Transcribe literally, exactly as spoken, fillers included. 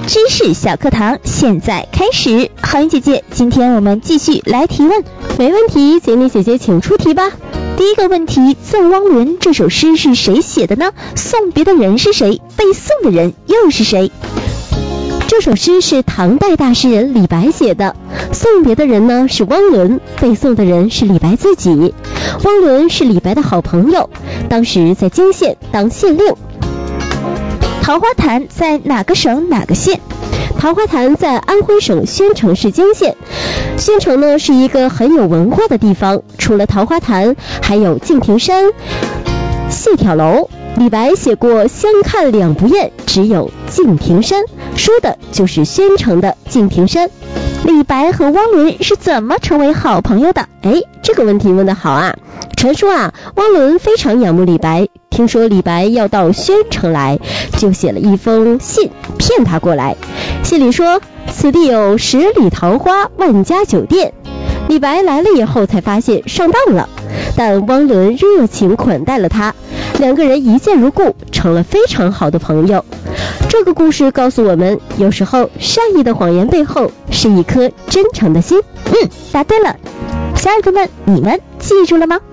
知识小课堂现在开始。好音姐姐，今天我们继续来提问。 没问题，锦鲤姐姐请出题吧。 第一个问题，《赠汪伦》这首诗是谁写的呢？送别的人是谁？被送的人又是谁？ 这首诗是唐代大诗人李白写的，送别的人呢是汪伦，被送的人是李白自己。汪伦是李白的好朋友，当时在泾县当县令。 桃花潭在哪个省哪个县？ 桃花潭在安徽省宣城市泾县。宣城呢是一个很有文化的地方，除了桃花潭，还有敬亭山、谢眺楼。李白写过相看两不厌，只有敬亭山，说的就是宣城的敬亭山。 李白和汪伦是怎么成为好朋友的？ 哎，这个问题问得好啊！传说啊，汪伦非常仰慕李白，听说李白要到宣城来，就写了一封信骗他过来。信里说，此地有十里桃花，万家酒店。李白来了以后才发现上当了，但汪伦热情款待了他，两个人一见如故，成了非常好的朋友。这个故事告诉我们，有时候善意的谎言背后是一颗真诚的心。 嗯，答对了。小耳朵们，你们记住了吗？